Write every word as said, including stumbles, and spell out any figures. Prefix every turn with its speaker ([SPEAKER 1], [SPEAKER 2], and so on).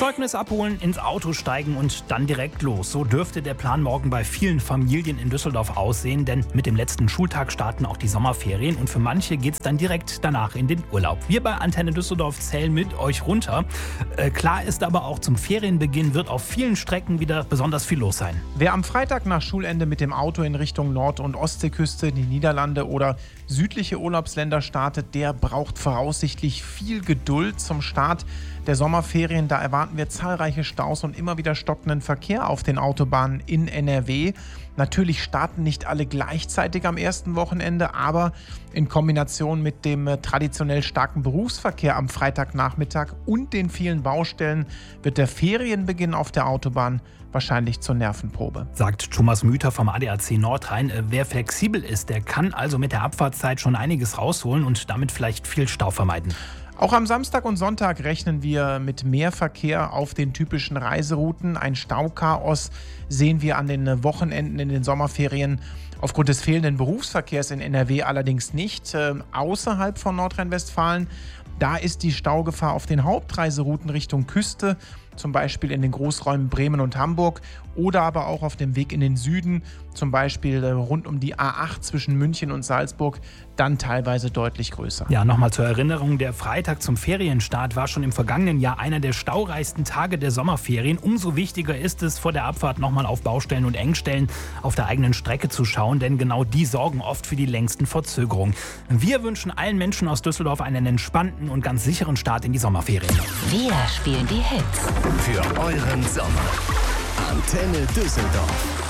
[SPEAKER 1] Zeugnis abholen, ins Auto steigen und dann direkt los. So dürfte der Plan morgen bei vielen Familien in Düsseldorf aussehen, denn mit dem letzten Schultag starten auch die Sommerferien und für manche geht's dann direkt danach in den Urlaub. Wir bei Antenne Düsseldorf zählen mit euch runter. Äh, klar ist aber auch, zum Ferienbeginn wird auf vielen Strecken wieder besonders viel los sein.
[SPEAKER 2] Wer am Freitag nach Schulende mit dem Auto in Richtung Nord- und Ostseeküste, die Niederlande oder südliche Urlaubsländer startet, der braucht voraussichtlich viel Geduld zum Start der Sommerferien. Da erwarten wir zahlreiche Staus und immer wieder stockenden Verkehr auf den Autobahnen in N R W. Natürlich starten nicht alle gleichzeitig am ersten Wochenende, aber in Kombination mit dem traditionell starken Berufsverkehr am Freitagnachmittag und den vielen Baustellen wird der Ferienbeginn auf der Autobahn wahrscheinlich zur Nervenprobe.
[SPEAKER 1] Sagt Thomas Müther vom A D A C Nordrhein. Wer flexibel ist, der kann also mit der Abfahrtszeit schon einiges rausholen und damit vielleicht viel Stau vermeiden.
[SPEAKER 2] Auch am Samstag und Sonntag rechnen wir mit mehr Verkehr auf den typischen Reiserouten. Ein Stauchaos sehen wir an den Wochenenden in den Sommerferien aufgrund des fehlenden Berufsverkehrs in N R W allerdings nicht. Äh, außerhalb von Nordrhein-Westfalen, da ist die Staugefahr auf den Hauptreiserouten Richtung Küste, zum Beispiel in den Großräumen Bremen und Hamburg oder aber auch auf dem Weg in den Süden, zum Beispiel rund um die A acht zwischen München und Salzburg, dann teilweise deutlich größer.
[SPEAKER 1] Ja, nochmal zur Erinnerung, der Freitag zum Ferienstart war schon im vergangenen Jahr einer der staureichsten Tage der Sommerferien. Umso wichtiger ist es, vor der Abfahrt nochmal auf Baustellen und Engstellen auf der eigenen Strecke zu schauen, denn genau die sorgen oft für die längsten Verzögerungen. Wir wünschen allen Menschen aus Düsseldorf einen entspannten und ganz sicheren Start in die Sommerferien.
[SPEAKER 3] Wir spielen die Hits
[SPEAKER 4] für euren Sommer. Antenne Düsseldorf.